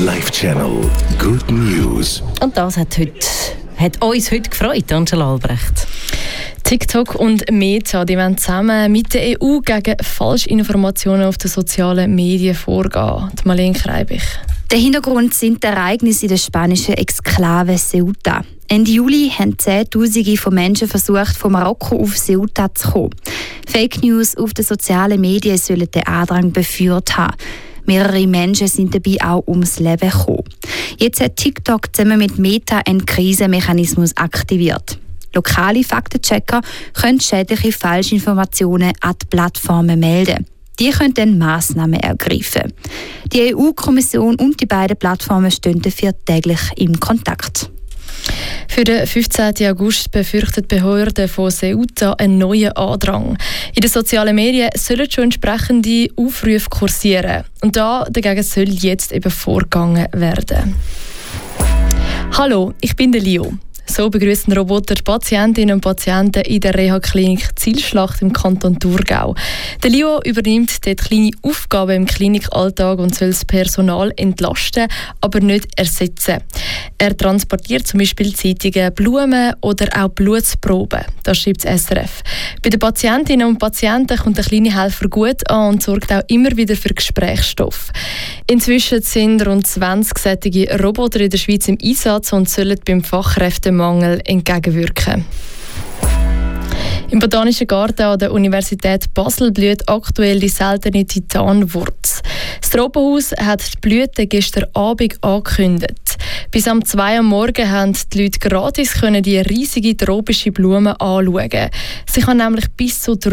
Live-Channel Good News. Und das hat uns heute gefreut, Angela Albrecht. TikTok und Meta, die wollen zusammen mit der EU gegen Falschinformationen auf den sozialen Medien vorgehen. Die Marlene Kreibich. Der Hintergrund sind die Ereignisse in der spanischen Exklave Ceuta. Ende Juli haben Zehntausende von Menschen versucht, von Marokko auf Ceuta zu kommen. Fake News auf den sozialen Medien sollen den Andrang befeuert haben. Mehrere Menschen sind dabei auch ums Leben gekommen. Jetzt hat TikTok zusammen mit Meta einen Krisenmechanismus aktiviert. Lokale Faktenchecker können schädliche Falschinformationen an die Plattformen melden. Die können dann Massnahmen ergreifen. Die EU-Kommission und die beiden Plattformen stehen dafür täglich im Kontakt. Für den 15. August befürchtet die Behörde von Ceuta einen neuen Andrang. In den sozialen Medien sollen schon entsprechende Aufrufe kursieren. Und dagegen soll jetzt eben vorgegangen werden. Hallo, ich bin der Leo. So begrüßen Roboter die Patientinnen und Patienten in der Reha-Klinik Zielschlacht im Kanton Thurgau. Der Leo übernimmt dort kleine Aufgaben im Klinikalltag und soll das Personal entlasten, aber nicht ersetzen. Er transportiert zum Beispiel Zeitungen, Blumen oder auch Blutproben. Das schreibt das SRF. Bei den Patientinnen und Patienten kommt der kleine Helfer gut an und sorgt auch immer wieder für Gesprächsstoff. Inzwischen sind rund 20 solche Roboter in der Schweiz im Einsatz und sollen beim Fachkräftemangel entgegenwirken. Im Botanischen Garten an der Universität Basel blüht aktuell die seltene Titanwurz. Das Tropenhaus hat die Blüten gestern Abend angekündigt. Bis am 2 Uhr am Morgen haben die Leute gratis die riesige tropische Blume anschauen. Sie kann nämlich bis zu